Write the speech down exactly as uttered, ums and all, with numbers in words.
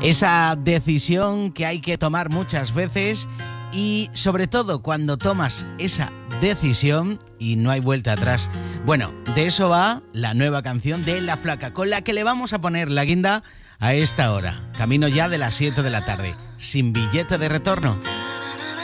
Esa decisión que hay que tomar muchas veces y sobre todo cuando tomas esa decisión y no hay vuelta atrás. Bueno, de eso va la nueva canción de La Flaca, con la que le vamos a poner la guinda a esta hora. Camino ya de las siete de la tarde, sin billete de retorno.